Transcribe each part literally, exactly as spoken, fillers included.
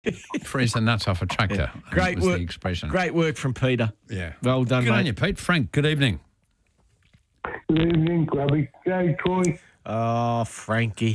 Freeze the nuts off a tractor. Yeah. Great was work. the expression. Great work from Peter. Yeah. Well done, Good mate. on you, Pete. Frank, good evening. Good evening, Grubby. Hey, Troy. Oh, Frankie.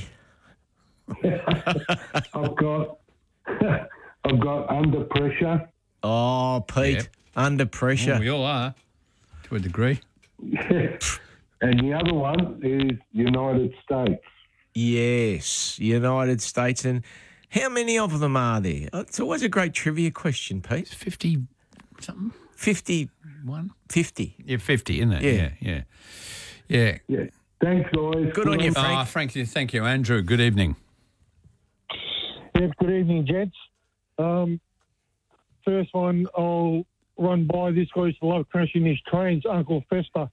I've got, I've got Under Pressure. Oh, Pete. Yep. Under pressure. Oh, we all are, to a degree. And the other one is United States. Yes, United States. And how many of them are there? It's always a great trivia question, Pete. It's fifty something? fifty-one? fifty. Yeah, fifty, isn't it? Yeah. Yeah, yeah. Yeah. Yeah. Thanks, guys. Good on you, Frank. Oh, Frank, thank you. Andrew, good evening. Yes, good evening, gents. Um, first one, I'll run by this guy used to love crashing his trains, Uncle Fester.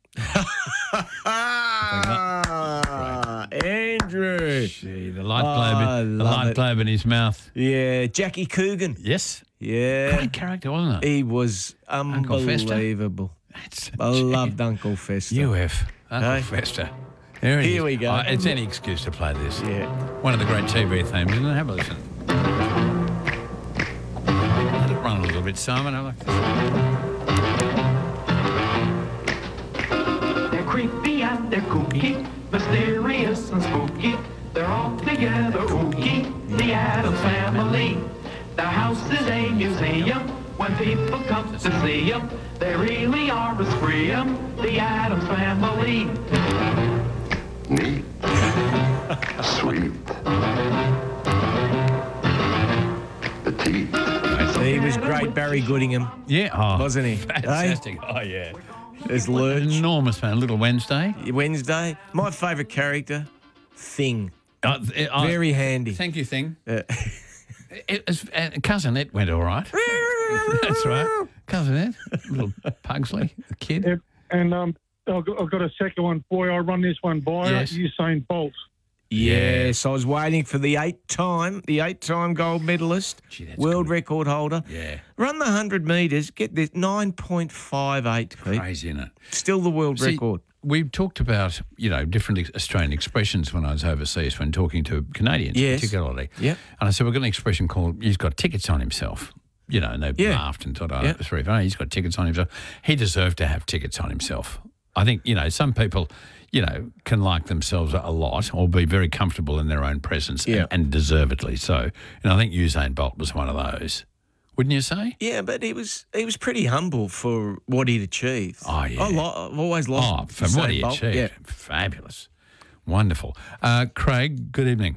Ah, Andrew. Gee, the light Oh, globe, I in, the love light it. globe in his mouth. Yeah, Jackie Coogan. Yes. Yeah. Great character, wasn't it? He was Uncle Fester? unbelievable. That's I loved Uncle Fester. U F. Uncle Hey. Fester. There it Here is. we go. Oh, it's any excuse to play this. Yeah. One of the great T V themes, isn't it? Have a listen. Let it run a little bit, Simon. I like this. They're creepy and they're kooky, mysterious and spooky. They're all together ooky, the Addams Family. Their house is a museum. When people come to see them, they really are a scream. The Addams Family. Neat. Sweet. Petite. He was great, Barry Goodingham. Yeah. Oh, Wasn't he? Fantastic. Oh, yeah. There's Lurch. Enormous fan. Little Wednesday. Wednesday. My favourite character, Thing. Uh, th- uh, Very handy. Thank you, Thing. Uh, It, it's, uh, Cousin Ed went all right. That's right. Cousin Ed. Little Pugsley, the kid. Yep. And um, I've got, I've got a second one for you. I run this one by Yes. you, Usain Bolt. yes, I was waiting for the eight-time, the eight-time gold medalist, Gee, that's world good. record holder. Yeah. Run the one hundred metres, get this, nine point five eight, Pete. Crazy, isn't it? Still the world See, record. We've talked about, you know, different ex- Australian expressions when I was overseas when talking to Canadians Yes. particularly. Yep. And I said, we've got an expression called, he's got tickets on himself. You know, and they Yeah. laughed and thought, oh, Yeah. it was very funny. He's got tickets on himself. He deserved to have tickets on himself. I think, you know, some people, you know, can like themselves a lot or be very comfortable in their own presence Yeah. and, and deservedly so. And I think Usain Bolt was one of those. Wouldn't you say? Yeah, but he was he was pretty humble for what he'd achieved. Oh, yeah. I lo- I've always Oh, loved for Usain what he Bolt. achieved. Yeah. Fabulous. Wonderful. Uh, Craig, good evening.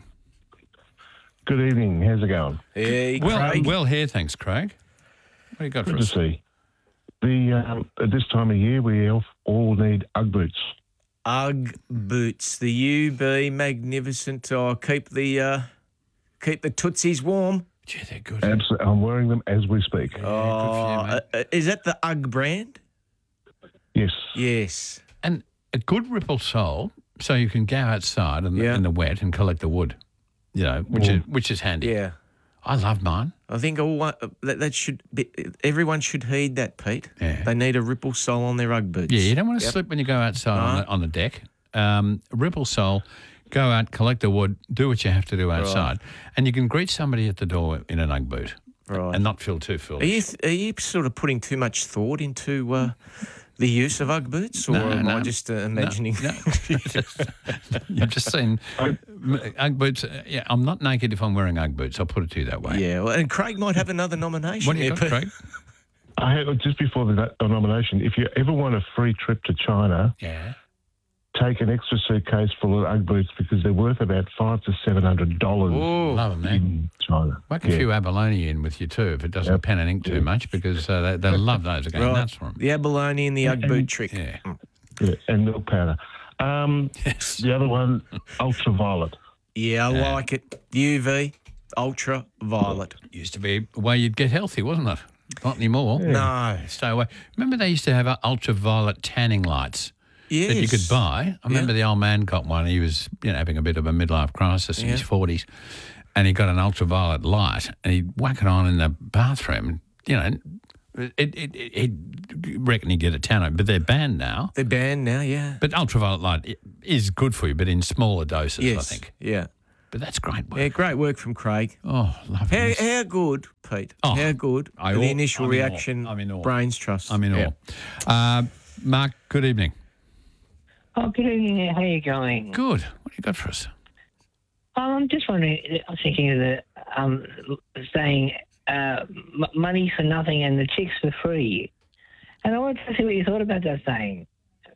Good evening. How's it going? Hey, Well, Craig. well here, thanks, Craig. What do you got for Good to us? see. The um, at this time of year, we all- all need Ugg boots. Ugg boots, the U B, magnificent. Oh, keep the uh, keep the tootsies warm. Gee, they're good. Absolutely, I'm wearing them as we speak. Yeah, good Oh, for you, mate. uh, uh, is that the Ugg brand? Yes. Yes. And a good ripple sole, so you can go outside in the, Yeah. in the wet and collect the wood. You know, which is which is handy. Yeah. I love mine. I think all uh, that, that should be, everyone should heed that, Pete. Yeah. They need a ripple sole on their Ugg boots. Yeah, you don't want to Yep. slip when you go outside on, No. the, on the deck. Um, ripple sole, go out, collect the wood, do what you have to do outside, and you can greet somebody at the door in an Ugg boot, Right. and not feel too Are foolish. you, th- are you sort of putting too much thought into uh, the use of Ugg boots, or No, am no. I just uh, imagining? No, you just, you've just seen Ugg boots. uh, Yeah, I'm not naked if I'm wearing Ugg boots. I'll put it to you that way. Yeah, well, and Craig might have another nomination. What do you there, got, Pete. Craig? I had, just before the, the nomination, if you ever want a free trip to China, Yeah. take an extra suitcase full of Ugg boots because they're worth about five to seven hundred dollars Oh, Love them, man. in China. Whack a Yeah. few abalone in with you too, if it doesn't Yep. pen and ink too much, because uh, they, they love those. They're going right. nuts for them. The abalone and the Ugg boot trick. Yeah. Yeah, and milk powder. Um, Yes. the other one, ultraviolet. Yeah, I Yeah. like it. U V, ultraviolet. Used to be a way you'd get healthy, wasn't it? Not anymore. No. Stay away. Remember they used to have uh, ultraviolet tanning lights Yes. that you could buy. I remember the old man got one. He was, you know, having a bit of a midlife crisis in his Yeah. forties, and he got an ultraviolet light, and he'd whack it on in the bathroom. You know, it, it, it, he'd reckon he'd get a tan, but they're banned now. They're banned now, yeah. But ultraviolet light i- is good for you, but in smaller doses, Yes. I think. Yeah. But that's great work. Yeah, great work from Craig. Oh, lovely. How, how good, Pete? Oh, how good? I the all- initial I'm in awe. reaction. I'm in awe. Brains trust. I'm in Yeah. awe. Uh, Mark, good evening. Oh, good evening. How are you going? Good. What do you got for us? I'm just wondering, I'm thinking of the um, saying uh, m- money for nothing and the chicks for free. And I wanted to see what you thought about that saying.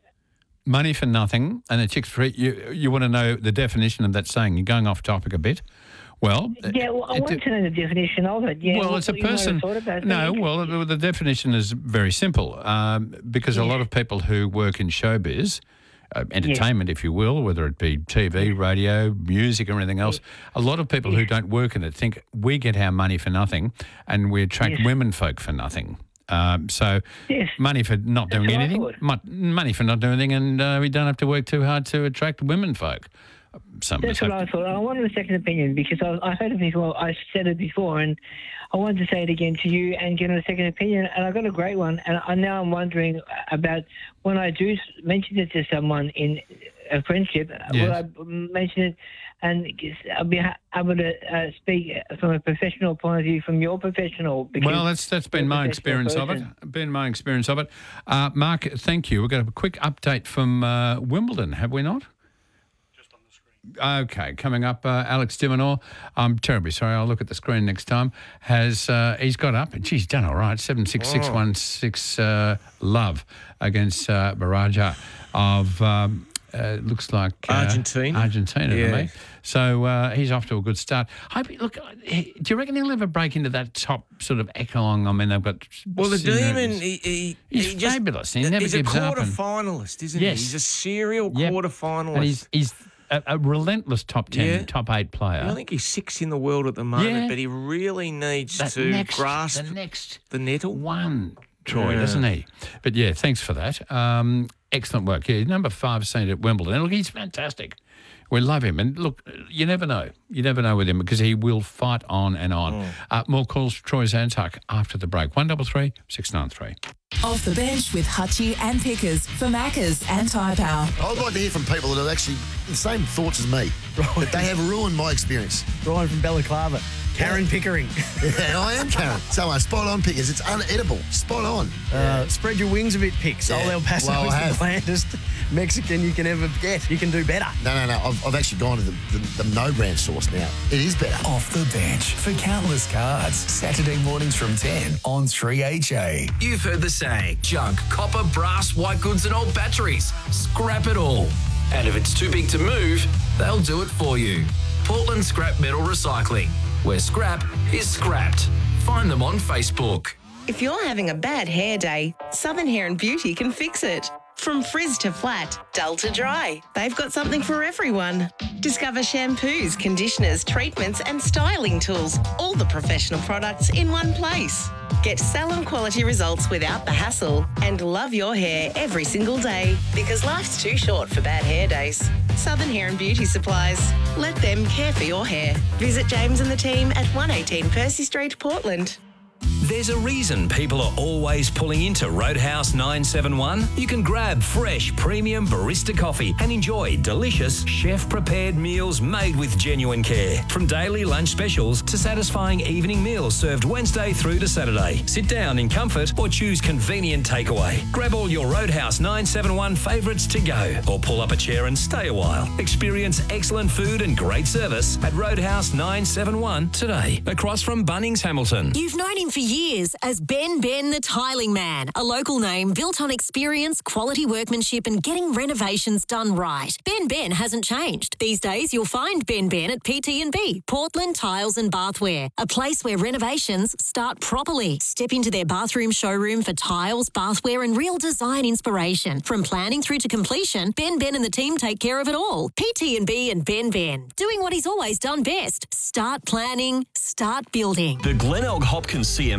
Money for nothing and a chick's free. You, you want to know the definition of that saying? You're going off topic a bit. Well, Yeah, well, I it- wanted to know the definition of it. Yeah, well, what- it's a what you might have person. thought about No, that. well, the, the definition is very simple um, because a lot of people who work in showbiz, uh, entertainment, if you will, whether it be T V, radio, music, or anything else, a lot of people who don't work in it think we get our money for nothing and we attract Yes. women folk for nothing. Um, so Yes. money for not That's doing what I anything, thought. mo- money for not doing anything, and uh, we don't have to work too hard to attract women folk. Some of us That's what have I to- thought. I wanted a second opinion because I, I heard it before. I said it before, and I wanted to say it again to you and get a second opinion. And I got a great one. And I, now I'm wondering about when I do mention it to someone in a friendship, Yes. will I mention it and I'll be ha- able to uh, speak from a professional point of view, from your professional? Because Well, that's that's been you're a my professional experience of it. person. Been my experience of it. Uh, Mark, thank you. We've got a quick update from uh, Wimbledon, have we not? Just on the screen. Okay, coming up, uh, Alex Dimonor. I'm terribly sorry. I'll look at the screen next time. Has uh, he's got up? And geez, done all right. Seven six six one six uh, love against uh, Baraja of. Um, uh, looks like uh, Argentina. Argentina, Yeah. to me. So uh, he's off to a good start. Hope, look, uh, he- do you reckon he'll ever break into that top sort of echelon? I mean, they've got. Well, the Sinner- Demon, he, he, He's he just, fabulous. He never he's gives a up quarter and- finalist, isn't Yes. he? He's a serial Yep. quarter finalist. And he's he's a, a relentless top ten, Yeah. top eight player. I think he's sixth in the world at the moment, Yeah. but he really needs that to next, grasp the next the nettle. one, Troy, Yeah. doesn't he? But yeah, thanks for that. Um, excellent work. Yeah, number five seen at Wimbledon. And look, he's fantastic. We love him. And look, you never know. You never know with him because he will fight on and on. Mm. Uh, more calls, Troy Zantuck, after the break. one double three six nine three. Off the bench with Hutchie and Pickers for Maccas and Tyre Power. I'd like to hear from people that have actually the same thoughts as me, but they have ruined my experience. Ryan from Balaclava. Karen Pickering. Yeah, I am Karen. So uh, spot on, Pickers. It's unedible. Spot on. Uh, spread your wings a bit, Picks. Yeah. Old El Paso Well, I is have. the blandest Mexican you can ever get. You can do better. No, no, no. I've, I've actually gone to the, the, the no brand source now. It is better. Off the bench for countless cards. Saturday mornings from ten on three H A. You've heard the saying, junk, copper, brass, white goods and old batteries. Scrap it all. And if it's too big to move, they'll do it for you. Portland Scrap Metal Recycling, where scrap is scrapped. Find them on Facebook. If you're having a bad hair day, Southern Hair and Beauty can fix it. From frizz to flat, dull to dry, they've got something for everyone. Discover shampoos, conditioners, treatments and styling tools, all the professional products in one place. Get salon quality results without the hassle and love your hair every single day because life's too short for bad hair days. Southern Hair and Beauty Supplies. Let them care for your hair. Visit James and the team at one eighteen Percy Street, Portland. There's a reason people are always pulling into Roadhouse nine seven one. You can grab fresh premium barista coffee and enjoy delicious chef-prepared meals made with genuine care. From daily lunch specials to satisfying evening meals served Wednesday through to Saturday. Sit down in comfort or choose convenient takeaway. Grab all your Roadhouse nine seven one favourites to go or pull up a chair and stay a while. Experience excellent food and great service at Roadhouse nine seven one today, across from Bunnings Hamilton. You've known him for years as Ben Ben the Tiling Man, a local name built on experience, quality workmanship and getting renovations done right. Ben Ben hasn't changed. These days you'll find Ben Ben at P T and B, Portland Tiles and Bathware, a place where renovations start properly. Step into their bathroom showroom for tiles, bathware and real design inspiration. From planning through to completion, Ben Ben and the team take care of it all. P T and B and Ben Ben, doing what he's always done best. Start planning, start building. The Glenelg Hopkins C M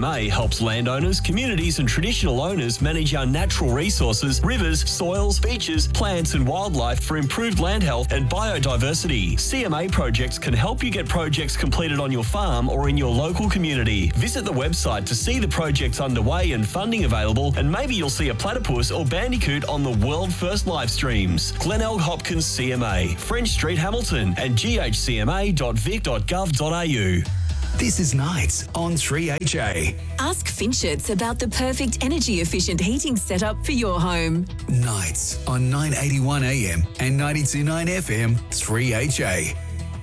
M A helps landowners, communities and traditional owners manage our natural resources, rivers, soils, beaches, plants and wildlife for improved land health and biodiversity. C M A projects can help you get projects completed on your farm or in your local community. Visit the website to see the projects underway and funding available, and maybe you'll see a platypus or bandicoot on the world first live streams. Glenelg Hopkins C M A, French Street, Hamilton, and g h c m a dot vic dot gov dot a u. This is Nights on three H A. Ask Finchets about the perfect energy-efficient heating setup for your home. Nights on nine eighty-one A M and ninety-two point nine F M, three H A.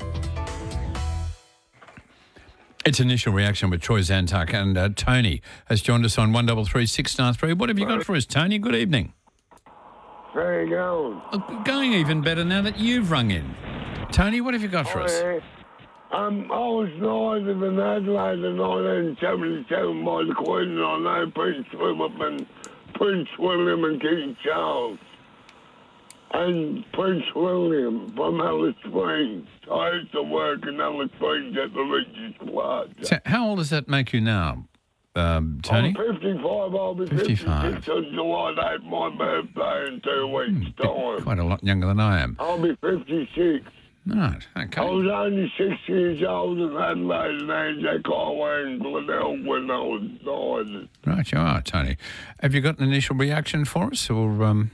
It's initial reaction with Troy Zantuck, and uh, Tony has joined us on one double three six nine three. What have you got for us, Tony? Good evening. How you going? Uh, going even better now that you've rung in. Tony, what have you got for oh, us? Yeah. Um, I was knighted in Adelaide in nineteen seventy-seven by the Queen, and I know Prince Philip and Prince William and King Charles. And Prince William from Alice Springs. I used to work in Alice Springs at the Regis Plaza. So how old does that make you now, um, Tony? I'm fifty-five. I'll be fifty-five. fifty-six on July eighth, my birthday in two weeks' time. Quite a lot younger than I am. I'll be fifty-six. Right, okay. I was only six years old in Adelaide and Anzac Highway in Glenelg when I was nine. Right, you are, Tony. Have you got an initial reaction for us, or... Um...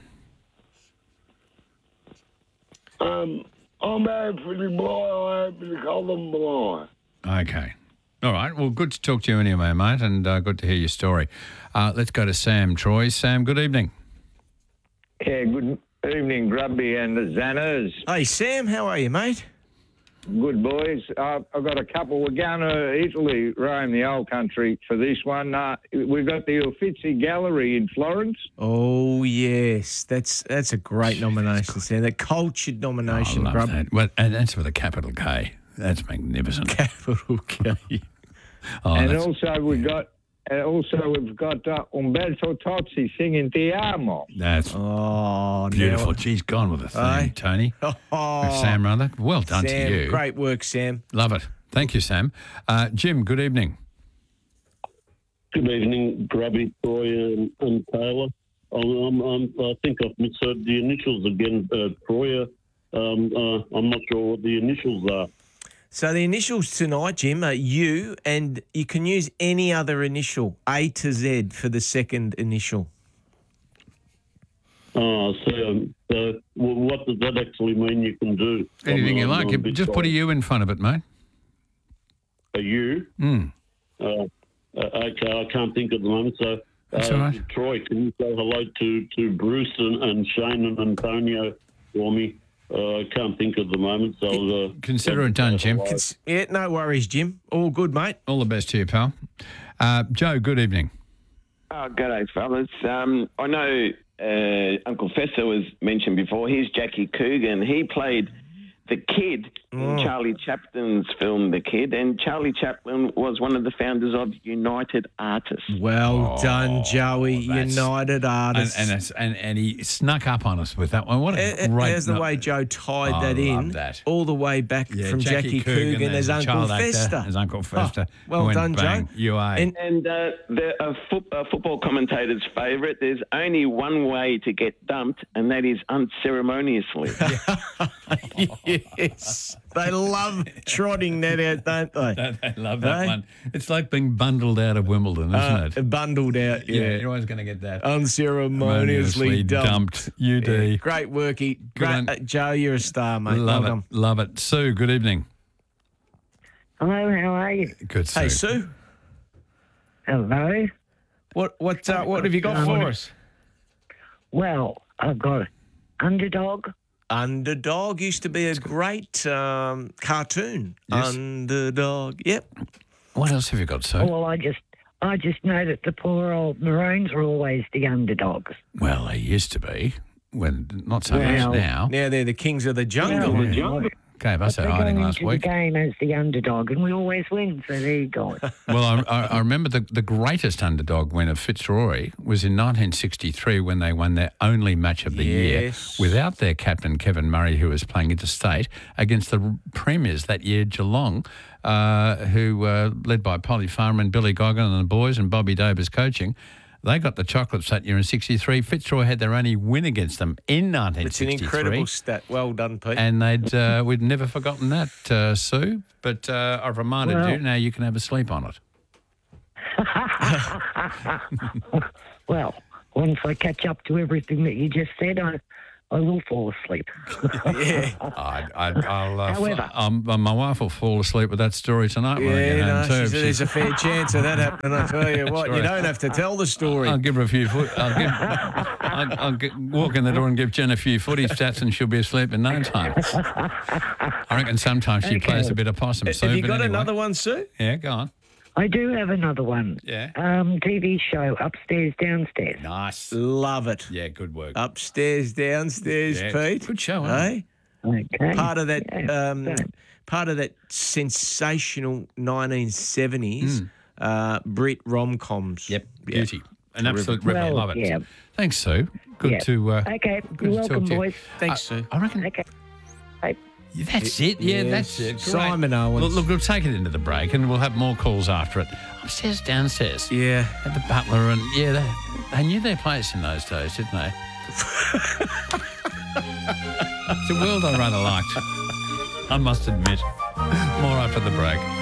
Um, I'm Anthony Bly. I happen to call him Bly. Okay. All right. Well, good to talk to you anyway, mate, and uh, good to hear your story. Uh, let's go to Sam Troy. Sam, good evening. Yeah, good evening, Grubby and the Zanners. Hey, Sam, how are you, mate? Good, boys. Uh, I've got a couple. We're going to Italy, Rome, the old country, for this one. Uh, we've got the Uffizi Gallery in Florence. Oh, yes. That's that's a great nomination, Sam. That cultured nomination, I love Grub. that. Well, and that's with a capital K. That's magnificent. Capital K. oh, and that's... also we've got... Uh, also, we've got uh, Umberto Tozzi singing Ti Amo. That's oh, beautiful. Now... She's gone with a theme, Aye. Tony. Oh, Sam, rather. Well done Sam, to you. Great work, Sam. Love it. Thank you, Sam. Uh, Jim, good evening. Good evening, Grubby, Troy and, and Taylor. I'm, I'm, I think I've misheard the initials again, uh, Troy. Um, uh, I'm not sure what the initials are. So the initials tonight, Jim, are U, and you can use any other initial, A to Z, for the second initial. Oh, so, um, so what does that actually mean you can do? Anything I'm, you I'm, like. I'm Just put a U in front of it, mate. A U? Mm. Uh, uh, okay, I can't think at the moment. So, That's uh, all right. Troy, can you say hello to, to Bruce and, and Shane and Antonio for me? Uh, I can't think at the moment, so... Uh, Consider it done, Jim. Cons- yeah, no worries, Jim. All good, mate. All the best to you, pal. Uh, Joe, good evening. Oh, g'day, fellas. Um, I know uh, Uncle Fester was mentioned before. Here's Jackie Coogan. He played the kid in Oh. Charlie Chaplin's film The Kid, and Charlie Chaplin was one of the founders of United Artists. Well Oh, done, Joey. that's- United And, Artists. and, it's, and and he snuck up on us with that one. What a Uh, great... There's the no- way Joe tied Oh, that I in, love that. all the way back Yeah, from Jackie, Coogan, as a Uncle child actor, Fester. as Uncle Fester. Oh, well Went done, bang, Joe. U A. And- And uh, the a, fo- a football commentator's favourite, there's only one way to get dumped, and that is unceremoniously. Yes. They love trotting that out, don't they? They love that Eh? one. It's like being bundled out of Wimbledon, isn't Uh, it? Bundled out, yeah. Yeah, you're always going to get that. Unceremoniously dumped. U D. Yeah, great worky. Good Great, on- uh, Joe, you're a star, mate. Love well it. done. Love it. Sue, good evening. Hello, how are you? Good, Sue. Hey, Sue. Hello. What what uh, what have you got for us? Well, I've got Underdog. Underdog used to be a great um, cartoon. Yes. Underdog. Yep. What else have you got, Sue? Well, I just, I just know that the poor old Maroons were always the underdogs. Well, they used to be. When not so Well, much now. Now they're the kings of the jungle. Well, the jungle. Gave us But a they hiding go last into week. the game as the underdog, and we always win. So there you go. Well, I, I, I remember the, the greatest underdog win of Fitzroy was in nineteen sixty-three when they won their only match of the Yes. year without their captain, Kevin Murray, who was playing interstate, against the premiers that year, Geelong. uh, who uh, led by Polly Farmer and Billy Goggin and the boys and Bobby Dober's coaching. They got the chocolates that year in sixty-three. Fitzroy had their only win against them in nineteen sixty-three. It's an incredible stat. Well done, Pete. And they'd uh, we'd never forgotten that, uh, Sue. But uh, I've reminded Well- you, now you can have a sleep on it. Well, once I catch up to everything that you just said, I, I will fall asleep. Yeah. I, I, I'll, uh, However- um, my wife will fall asleep with that story tonight when I get Yeah, home no, too. she if said there's a fair chance of that happening. I tell you what, you right. don't have to tell the story. I'll give her a few foot. I'll, give, I'll, I'll get, walk in the door and give Jen a few footy stats, and she'll be asleep in no time. I reckon sometimes she Okay. plays a bit of possum. Have Sue, you but got anyway. another one, Sue? Yeah, go on. I do have another one. Yeah. Um, T V show, Upstairs, Downstairs. Nice. Love it. Yeah, good work. Upstairs, downstairs, Yeah, Pete. good show, eh? Okay. Part of that, Yeah, um, so- part of that sensational nineteen seventies uh, Brit rom-coms. Yep, Yeah. beauty. An Terrific. absolute ripper. Well, Love it. yeah. Thanks, Sue. Good Yeah. to. Uh, Okay, good you're to talk welcome, to you. boys. Thanks, Uh, Sue. I reckon. Okay. Bye. That's it. Yeah, Yes. that's it. Great. Simon Owens. Look, look, we'll take it into the break, and we'll have more calls after it. Upstairs, downstairs. Yeah. At the Butler, and yeah, they, they knew their place in those days, didn't they? It's a world I rather liked. I must admit. More after the break.